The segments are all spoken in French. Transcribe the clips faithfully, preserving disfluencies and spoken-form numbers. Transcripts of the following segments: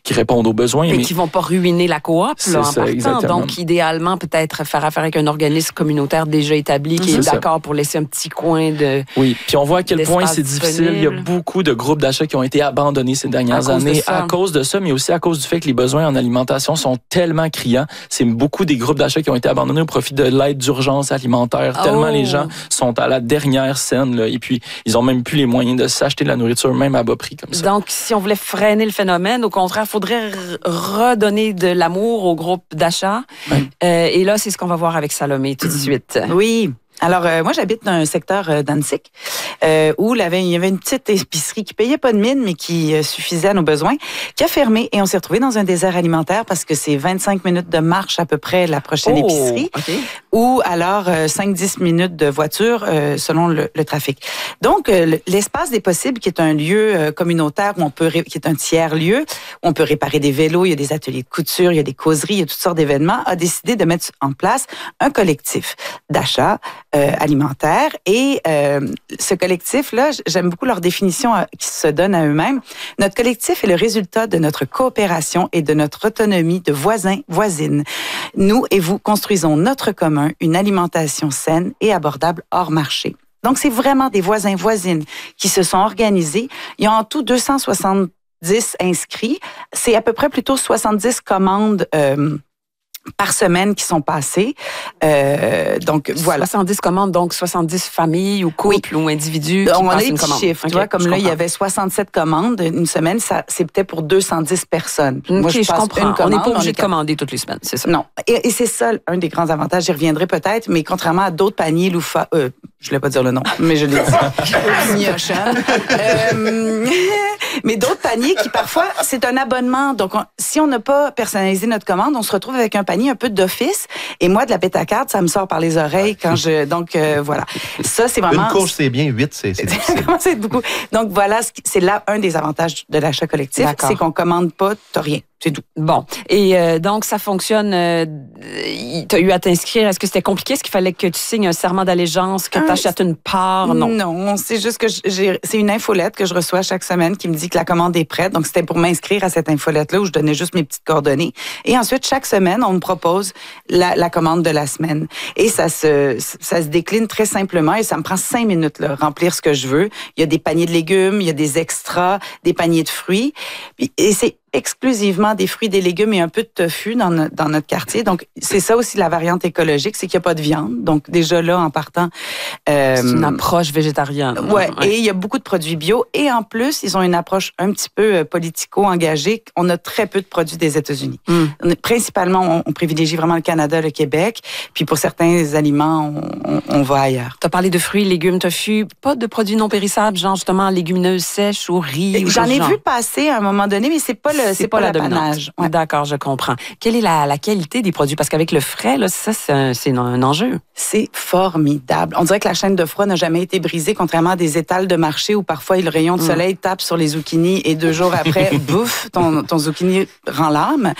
qui répondent aux besoins. Et mais qui vont pas ruiner la coop là, en ça, partant. exactement. Donc, idéalement, peut-être faire affaire avec un organisme communautaire déjà établi qui C'est est ça. d'accord pour laisser un petit coin de... Oui, puis on voit à quel point d'espace c'est difficile. Il y a disponible. beaucoup de groupes d'achat qui ont été abandonnés ces dernières À cause de années ça. à cause de ça, mais aussi à cause du fait que les besoins en alimentation sont tellement criants. C'est beaucoup des groupes d'achat qui ont été abandonnés au profit de l'aide d'urgence alimentaire. Oh. Tellement les gens sont à la dernière scène, là, et puis ils ont même plus les moyens de s'acheter de la nourriture, même à bas prix comme ça. Donc, si on voulait freiner le phénomène, au contraire, il faudrait r- redonner de l'amour aux groupes d'achat. Oui. Euh, et là, c'est ce qu'on va voir avec Salomé tout de suite. Oui. Alors, euh, moi, j'habite dans un secteur euh, d'Annecy euh, où il y, avait, il y avait une petite épicerie qui payait pas de mine, mais qui euh, suffisait à nos besoins, qui a fermé et on s'est retrouvé dans un désert alimentaire parce que c'est vingt-cinq minutes de marche à peu près la prochaine Oh, épicerie OK. ou alors euh, cinq à dix minutes de voiture euh, selon le, le trafic. Donc, euh, l'espace des possibles, qui est un lieu euh, communautaire où on peut, ré- qui est un tiers-lieu, où on peut réparer des vélos, il y a des ateliers de couture, il y a des causeries, il y a toutes sortes d'événements, a décidé de mettre en place un collectif d'achat Euh, alimentaire. Et euh, ce collectif-là, j'aime beaucoup leur définition euh, qui se donne à eux-mêmes. Notre collectif est le résultat de notre coopération et de notre autonomie de voisins, voisines. Nous et vous construisons notre commun, une alimentation saine et abordable hors marché. Donc, c'est vraiment des voisins, voisines qui se sont organisés. Il y a en tout deux cent soixante-dix inscrits. C'est à peu près plutôt soixante-dix commandes euh, par semaine qui sont passées. Euh, donc, voilà. soixante-dix commandes, donc soixante-dix familles ou couples ou individus qui On a passent des une petits commande. chiffres. Okay, tu vois, comme je là, il y comprends. avait soixante-sept commandes une semaine. Ça, c'est peut-être pour deux cent dix personnes. OK, Moi, je, je passe comprends. une commande, on n'est pas obligé est de commander toutes les semaines, c'est ça? Non. Et, et c'est ça, un des grands avantages. J'y reviendrai peut-être, mais contrairement à d'autres paniers loufa... Euh, je ne voulais pas dire le nom, mais je l'ai dit. Miochon. euh, mais d'autres paniers qui, parfois, c'est un abonnement. Donc, on, si on n'a pas personnalisé notre commande, on se retrouve avec un panier un peu d'office. Et moi, de la pétacarte, ça me sort par les oreilles quand je... Donc, euh, voilà. Ça, c'est vraiment... Une course, c'est bien. Huit, c'est c'est difficile. c'est beaucoup. Donc, voilà, c'est là un des avantages de l'achat collectif. D'accord. C'est qu'on commande pas, t'as rien. C'est tout. Bon. Et euh, donc, ça fonctionne. Euh, tu as eu à t'inscrire. Est-ce que c'était compliqué? Est-ce qu'il fallait que tu signes un serment d'allégeance, que tu achètes une part? Non. Non, c'est juste que j'ai, c'est une infolette que je reçois chaque semaine qui me dit que la commande est prête. Donc, c'était pour m'inscrire à cette infolette-là où je donnais juste mes petites coordonnées. Et ensuite, chaque semaine, on me propose la, la commande de la semaine. Et ça se, ça se décline très simplement et ça me prend cinq minutes, là, remplir ce que je veux. Il y a des paniers de légumes, il y a des extras, des paniers de fruits. Et c'est exclusivement des fruits, des légumes et un peu de tofu dans, no- dans notre quartier. Donc, c'est ça aussi la variante écologique, c'est qu'il n'y a pas de viande. Donc, déjà là, en partant... Euh, C'est une approche végétarienne. Ouais, et il y a beaucoup de produits bio. Et en plus, ils ont une approche un petit peu euh, politico-engagée. On a très peu de produits des États-Unis. Mm. On est- Principalement, on, on privilégie vraiment le Canada, le Québec. Puis pour certains aliments, on, on, on va ailleurs. Tu as parlé de fruits, légumes, tofu, pas de produits non périssables, genre justement légumineuses sèches ou riz. ou J'en ce ai genre. vu passer à un moment donné, mais c'est pas le, c'est, pas, la l'apanage. dominante. Ouais. D'accord, je comprends. Quelle est la, la qualité des produits? Parce qu'avec le frais, là, ça, c'est un, c'est un enjeu. C'est formidable. On dirait que la chaîne de froid n'a jamais été brisée, contrairement à des étals de marché où parfois le rayon de soleil tape sur les zucchinis et deux jours après, bouf, ton, ton zucchini rend l'âme.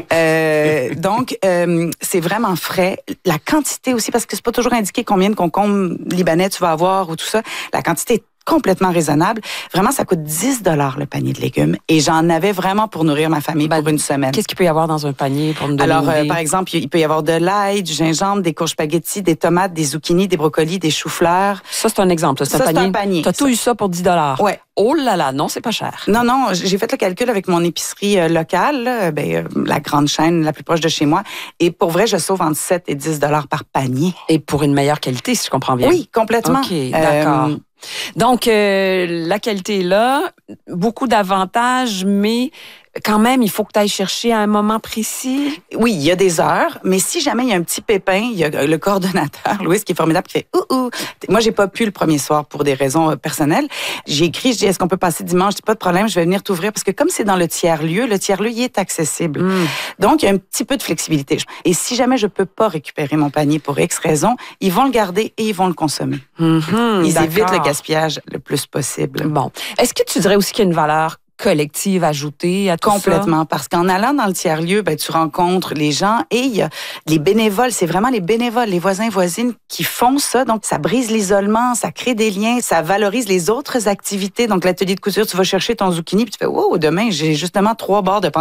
Euh, donc, euh, c'est vraiment frais. La quantité aussi, parce que c'est pas toujours indiqué combien de concombres libanais tu vas avoir ou tout ça. La quantité est complètement raisonnable. Vraiment, ça coûte dix dollars le panier de légumes. Et j'en avais vraiment pour nourrir ma famille Ben, pour une semaine. Qu'est-ce qu'il peut y avoir dans un panier pour me donner Alors, une euh, idée? par exemple, il peut y avoir de l'ail, du gingembre, des courges spaghetti, des tomates, des zucchinis, des brocolis, des choux-fleurs. Ça, c'est un exemple. C'est Ça, un c'est panier. un panier. Tu as tout eu ça pour dix dollars. Ouais. Oh là là, non, c'est pas cher. Non, non, j'ai fait le calcul avec mon épicerie euh, locale, là, ben, euh, la grande chaîne la plus proche de chez moi. Et pour vrai, je sauve entre sept et dix dollars par panier. Et pour une meilleure qualité, si je comprends bien. Oui, complètement. OK, d'accord. Euh, Donc, euh, la qualité est là, beaucoup d'avantages, mais quand même, il faut que tu ailles chercher à un moment précis. Oui, il y a des heures, mais si jamais il y a un petit pépin, il y a le coordonnateur, Louis, qui est formidable, qui fait « ouh, ouh ». Moi, j'ai pas pu le premier soir pour des raisons euh, personnelles. J'ai écrit, je dis « Est-ce qu'on peut passer dimanche? » Je dis « Pas de problème, je vais venir t'ouvrir. » Parce que comme c'est dans le tiers-lieu, le tiers-lieu, il est accessible. Mm. Donc, il y a un petit peu de flexibilité. Et si jamais je peux pas récupérer mon panier pour X raison, ils vont le garder et ils vont le consommer. Mm-hmm, Ils évitent d'accord. le gaspillage le plus possible. Bon. Est-ce que tu dirais aussi qu'il y a une valeur collective ajoutée à tout Complètement, parce qu'en allant dans le tiers-lieu, ben, tu rencontres les gens et il y a les bénévoles, c'est vraiment les bénévoles, les voisins, voisines qui font ça. Donc, ça brise l'isolement, ça crée des liens, ça valorise les autres activités. Donc, l'atelier de couture, tu vas chercher ton zucchini puis tu fais « Wow, demain, j'ai justement trois barres de pantalon. »